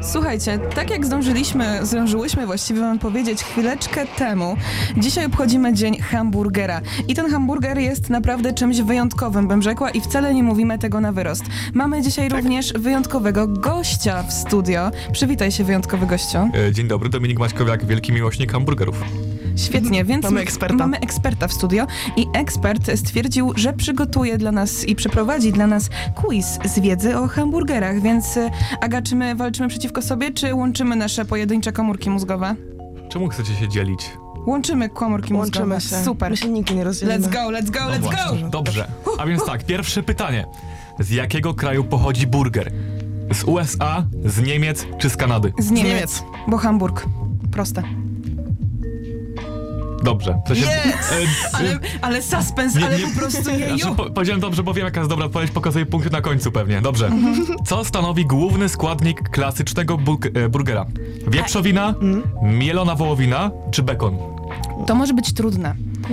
Słuchajcie, tak jak zdążyłyśmy właściwie wam powiedzieć chwileczkę temu, dzisiaj obchodzimy Dzień Hamburgera. I ten hamburger jest naprawdę czymś wyjątkowym, bym rzekła, i wcale nie mówimy tego na wyrost. Mamy dzisiaj również wyjątkowego gościa w studio. Przywitaj się, wyjątkowy gościu. Dzień dobry, Dominik Maćkowiak, wielki miłośnik hamburgerów. Świetnie, więc mamy eksperta w studio i ekspert stwierdził, że przygotuje dla nas i przeprowadzi dla nas quiz z wiedzy o hamburgerach, więc Aga, czy my walczymy przeciwko sobie, czy łączymy nasze pojedyncze komórki mózgowe? Czemu chcecie się dzielić? Łączymy komórki mózgowe. Się. Super. My się nigdy nie rozdzielimy. Let's go! Dobrze. A więc tak, pierwsze pytanie. Z jakiego kraju pochodzi burger? Z USA, z Niemiec czy z Kanady? Z Niemiec. Bo Hamburg. Proste. Dobrze. Ale suspens, ale po prostu jeju. Powiedziałem dobrze, bo wiem, jaka jest dobra odpowiedź, pokazuję punkty na końcu pewnie. Dobrze. Co stanowi główny składnik klasycznego burgera? Wieprzowina, mielona wołowina czy bekon? To może być trudne.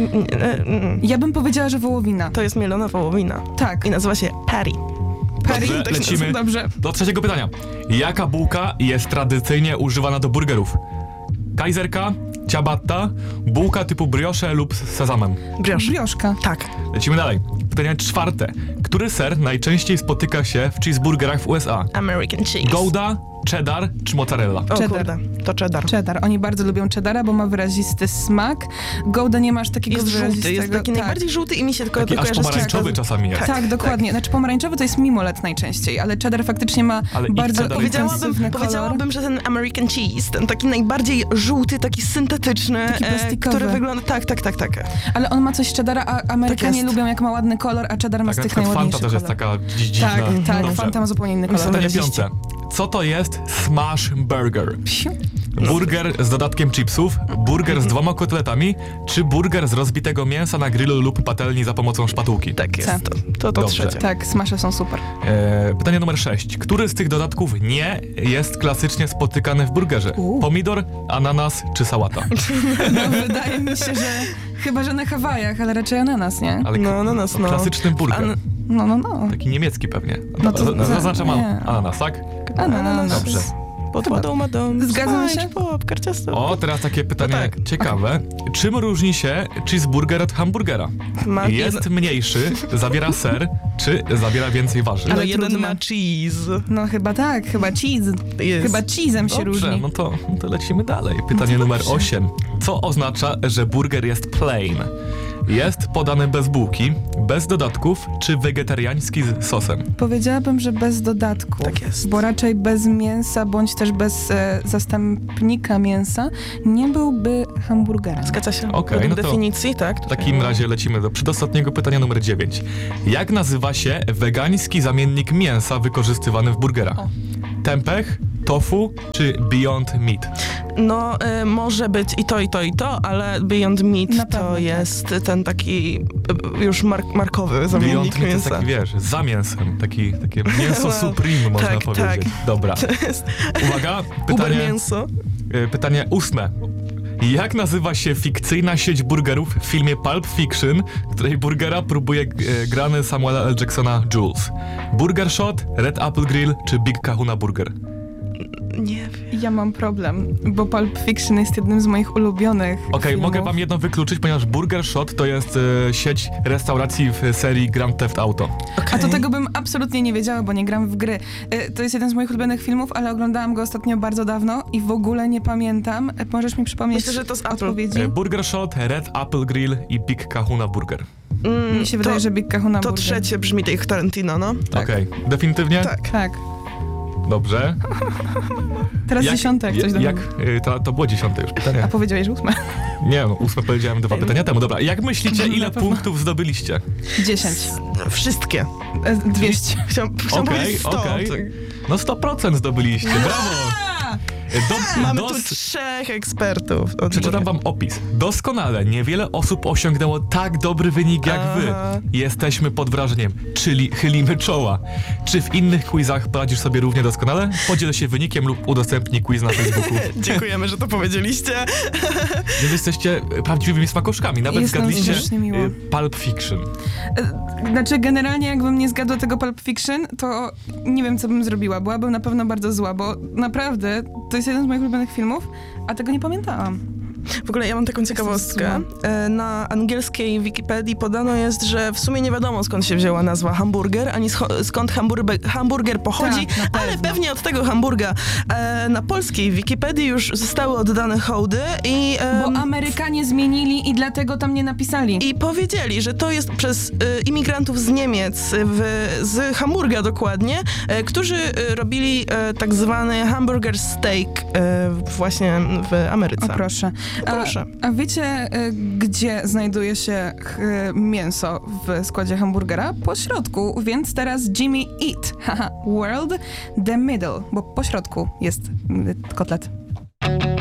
Ja bym powiedziała, że wołowina. To jest mielona wołowina. Tak. I nazywa się patty. Dobrze, lecimy do trzeciego pytania. Jaka bułka jest tradycyjnie używana do burgerów? Kajzerka, ciabatta, bułka typu brioche lub z sezamem? Brioszka. Tak. Lecimy dalej. Pytanie czwarte. Który ser najczęściej spotyka się w cheeseburgerach w USA? American cheese. Gouda, cheddar czy mozzarella? O Cheddar. kurde, to cheddar. Cheddar. Oni bardzo lubią cheddara, bo ma wyrazisty smak. Gouda nie masz takiego Jest wyrazistego. żółty, jest taki najbardziej żółty i mi się tylko Taki aż kojarzy z pomarańczowy cheddar. czasami jest. Tak, dokładnie. Znaczy pomarańczowy to jest mimolet najczęściej, ale cheddar faktycznie ma Ale i bardzo cheddar intensywny kolor. Powiedziałabym, że ten American cheese, ten taki najbardziej żółty, taki syntetyczny, Taki plastikowy. który wygląda... Tak. Ale on ma coś z cheddara, a Amerykanie jest. lubią jak ma ładny kolor, a cheddar ma Tak, z tych na przykład najładniejszy Fanta też jest kolor. taka dziwna. Tak, Dobrze. Fanta ma zupełnie inny kolor. Pytanie piąte. Co to jest smash burger? Psiu. Burger z dodatkiem chipsów, burger z 2 kotletami, czy burger z rozbitego mięsa na grillu lub patelni za pomocą szpatułki? Tak jest. C. To Dobrze. trzecie. Tak, smasze są super. Pytanie numer 6. Który z tych dodatków nie jest klasycznie spotykany w burgerze? Pomidor, ananas czy sałata? No, wydaje mi się, że chyba, że na Hawajach, ale raczej ananas, nie? Ale No, ananas, no. klasyczny burger. No. Taki niemiecki pewnie. No to Zaznaczam nie. ananas, tak? Ananas. Dobrze. Pod wodą ma dom. Zgadzam się. Pop, karciasto. O, teraz takie pytanie tak. ciekawe. Czym różni się cheeseburger od hamburgera? Ma Jest mniejszy, zabiera ser, czy zabiera więcej warzyw? Ale Ale jeden trudne. ma cheese. No chyba tak, chyba cheese. Jest. Chyba cheese'em się Dobrze, różni. no to lecimy dalej. Pytanie numer 8. Co oznacza, że burger jest plain? Jest podany bez bułki, bez dodatków, czy wegetariański z sosem? Powiedziałabym, że bez dodatku. Tak jest. Bo raczej bez mięsa, bądź też bez zastępnika mięsa nie byłby hamburgerem. Zgadza się. Okej, Według no to definicji, tak. W takim razie lecimy do przedostatniego pytania numer 9. Jak nazywa się wegański zamiennik mięsa wykorzystywany w burgerach? Tempeh, tofu czy Beyond Meat? No, może być i to, ale Beyond Meat Na pewno to tak. jest ten taki już markowy zamiennik Beyond Meat to jest mięsa. taki, wiesz, za mięsem. Takie mięso supreme, można tak, powiedzieć. tak. Dobra. To jest Uwaga, Uber mięso. pytanie 8. Jak nazywa się fikcyjna sieć burgerów w filmie Pulp Fiction, której burgera próbuje grany Samuela L. Jacksona Jules? Burger Shot, Red Apple Grill czy Big Kahuna Burger? Nie wiem. Ja mam problem, bo Pulp Fiction jest jednym z moich ulubionych Okej, filmów. mogę wam jedno wykluczyć, ponieważ Burger Shot to jest sieć restauracji w serii Grand Theft Auto. A to tego bym absolutnie nie wiedziała, bo nie gram w gry. To jest jeden z moich ulubionych filmów, ale oglądałam go ostatnio bardzo dawno i w ogóle nie pamiętam. Możesz mi przypomnieć Myślę, że to z Apple. odpowiedzi? Burger Shot, Red Apple Grill i Big Kahuna Burger. Mi się wydaje, że Big Kahuna To Burger. trzecie brzmi tych Tarantino, no. Tak. Okej, definitywnie? Tak. Tak. Dobrze. Teraz 10, jak coś do mnie. To było 10 już pytanie. A powiedziałeś 8? Nie, no 8 powiedziałem 2 pytania temu. Dobra, jak myślicie, ile Na pewno. punktów zdobyliście? 10. Wszystkie. 200. Chciałam Okej, powiedzieć 100. okej. No 100% zdobyliście, brawo! Mamy tu 3 ekspertów. od Przeczytam wam opis. Doskonale. Niewiele osób osiągnęło tak dobry wynik jak wy. Jesteśmy pod wrażeniem, czyli chylimy czoła. Czy w innych quizach poradzisz sobie równie doskonale? Podziel się wynikiem lub udostępnij quiz na Facebooku. Dziękujemy, że to powiedzieliście. Wy jesteście prawdziwymi smakoszkami. Nawet Jestem zgadliście strasznie miło. Pulp Fiction. Znaczy, generalnie jakbym nie zgadła tego Pulp Fiction, to nie wiem, co bym zrobiła. Byłabym na pewno bardzo zła, bo naprawdę to jest jeden z moich ulubionych filmów, a tego nie pamiętałam. W ogóle ja mam taką ciekawostkę. Na angielskiej Wikipedii podano jest, że w sumie nie wiadomo, skąd się wzięła nazwa hamburger, ani skąd hamburger pochodzi, Tak, na ale pewno. pewnie od tego hamburga. Na polskiej Wikipedii już zostały oddane hołdy i... Bo Amerykanie zmienili i dlatego tam nie napisali. I powiedzieli, że to jest przez imigrantów z Niemiec, z Hamburga dokładnie, którzy robili tak zwany hamburger steak właśnie w Ameryce. O proszę. Proszę. A wiecie, gdzie znajduje się mięso w składzie hamburgera? Po środku, więc teraz Jimmy Eat. Haha, World the Middle, bo po środku jest kotlet.